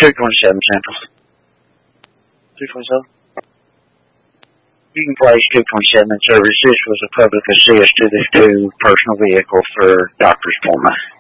227 Central. 227? You can place 227 in service. This was a public assist to this 2 personal vehicle for doctor's appointment.